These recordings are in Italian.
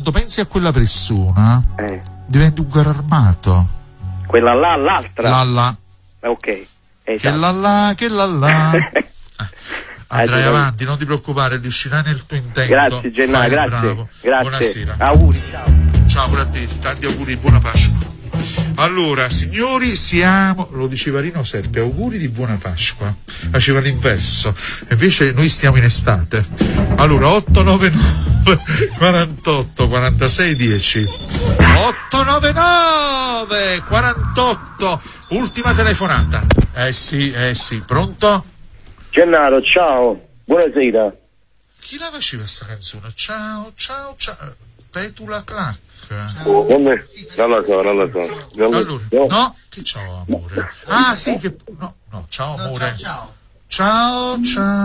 quando pensi a quella persona diventi un carro armato. Quella là, l'altra? Là. Ok. Esatto. Che là. Andrai avanti, non ti preoccupare, riuscirai nel tuo intento. Grazie Gennaro, grazie. Bravo. Grazie. Buonasera. Auguri, ciao. Ciao pure a te, tanti auguri di buona Pasqua. Allora, signori, lo diceva Rino Serpi, auguri di buona Pasqua. Faceva l'inverso, invece noi stiamo in estate. Allora, 899 48 46 10 899 48, ultima telefonata. Sì, pronto? Gennaro, ciao, buonasera. Chi la faceva sta canzone? Ciao. Petula Clac. Non lo so. Allora, no, che ciao amore. Ah sì, che no, ciao amore. Ciao.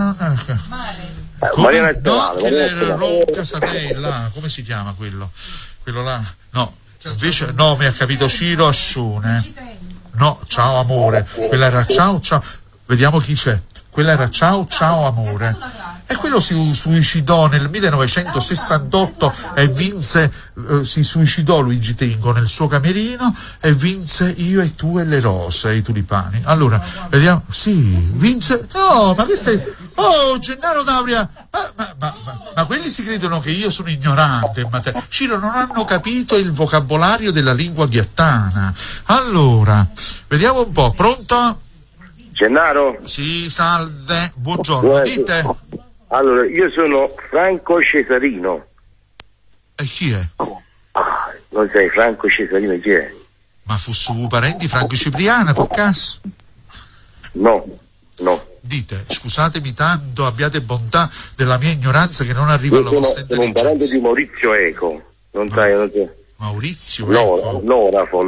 Mariana Rocca Satella, come si chiama quello? Quello là? No, invece no, mi ha capito Ciro Ascione. No, ciao amore. Quella era ciao. Vediamo chi c'è. Quella era ciao amore. E quello si suicidò nel 1968 e si suicidò Luigi Tenco nel suo camerino e vinse Io e tu e le rose, i tulipani. Allora, vediamo, vinse, no, ma questo è, Gennaro D'Auria, ma quelli si credono che io sono ignorante in materia. Ciro, non hanno capito il vocabolario della lingua ghiattana. Allora, vediamo un po', pronto? Gennaro? Sì, salve, buongiorno, dite. Allora, io sono Franco Cesarino. E chi è? Non sai Franco Cesarino chi è? Ma fu suo parente Franco Cipriano, per caso? No. Dite, scusatemi tanto, abbiate bontà della mia ignoranza che non arriva alla vostra intelligenza. Sono un parente di Maurizio Eco. Non sai. Maurizio Eco? L'orafo.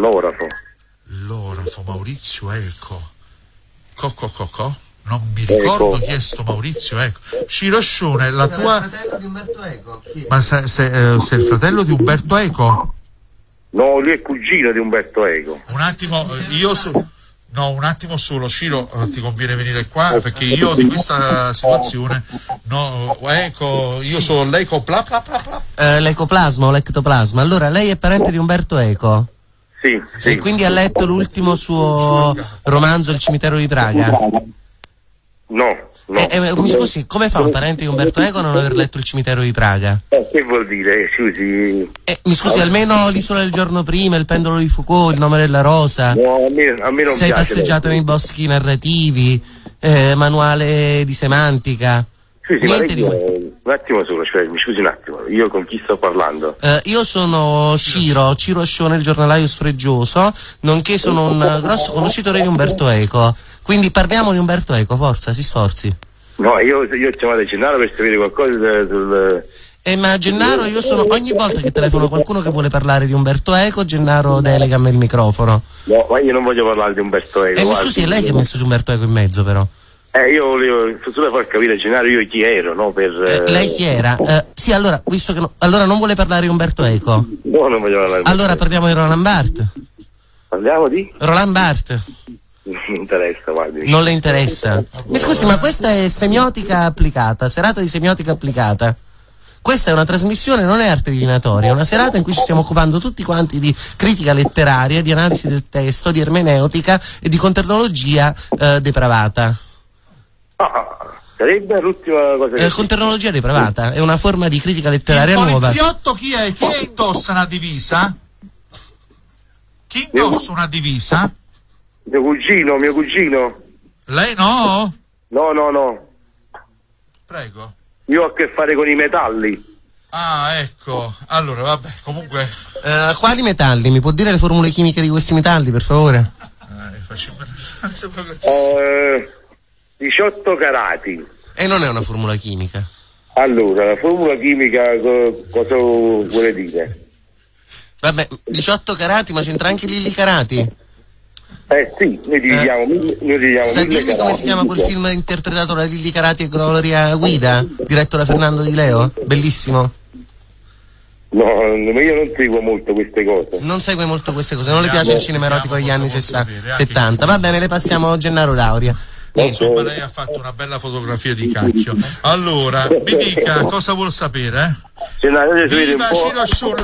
Maurizio Eco. Non mi ricordo chi è sto Maurizio Eco. Ciro Ascione, la tua... il fratello di Umberto Eco. Ma sei il fratello di Umberto Eco? No, lui è cugino di Umberto Eco. Un attimo, un attimo solo, Ciro, ti conviene venire qua perché io di questa situazione io sono l'ecoplasma o l'ectoplasma. Allora, lei è parente di Umberto Eco? Sì. E quindi ha letto l'ultimo suo romanzo, Il cimitero di Praga? No. Mi scusi, come fa un parente di Umberto Eco a non aver letto Il cimitero di Praga? Che vuol dire? Scusi. Mi scusi, almeno L'isola del giorno prima, Il pendolo di Foucault, Il nome della rosa. No, a me non Sei piace. passeggiato nei boschi narrativi, manuale di semantica. Sì, un attimo solo, mi scusi un attimo, io con chi sto parlando? Io sono Ciro Ascione, il giornalaio sfreggioso, nonché sono un grosso conoscitore di Umberto Eco. Quindi parliamo di Umberto Eco, forza, si sforzi. No, io ho chiamato Gennaro per sapere qualcosa sul... ma Gennaro, ogni volta che telefono qualcuno che vuole parlare di Umberto Eco, Gennaro delega a me il microfono. No, ma io non voglio parlare di Umberto Eco. Mi scusi, è lei che ha messo Umberto Eco in mezzo, però. Io volevo solo far capire, Gennaro, io chi ero, no? Lei chi era? Sì, allora, visto che allora non vuole parlare di Umberto Eco? No, non voglio parlare di Allora parliamo di Roland Barthes. Parliamo di? Roland Barthes. Non mi interessa, guardi. Non le interessa? Mi scusi, ma questa è semiotica applicata, serata di semiotica applicata. Questa è una trasmissione, non è arte divinatoria, è una serata in cui ci stiamo occupando tutti quanti di critica letteraria, di analisi del testo, di ermeneutica e di conternologia depravata. Sarebbe l'ultima cosa che... Conternologia depravata è una forma di critica letteraria nuova. Il poliziotto chi è? Chi indossa una divisa? Chi indossa una divisa? Mio cugino. Lei no? No. Prego. Io ho a che fare con i metalli. Ah, ecco. Allora, vabbè, comunque... Quali metalli? Mi può dire le formule chimiche di questi metalli, per favore? 18 carati. E non è una formula chimica. Allora, la formula chimica cosa vuole dire? Vabbè, 18 carati, ma c'entra anche gli illicarati? Sì, noi dividiamo sa dirmi come si chiama quel film interpretato da Lilli Carati e Gloria Guida, diretto da Fernando Di Leo? Bellissimo. No, io non seguo molto queste cose. Non segue molto queste cose, non le piace il cinema erotico degli anni 70. Va bene, le passiamo Gennaro D'Auria. Insomma, lei ha fatto una bella fotografia di cacchio. Allora, mi dica cosa vuol sapere? Viva Ciro Ascione.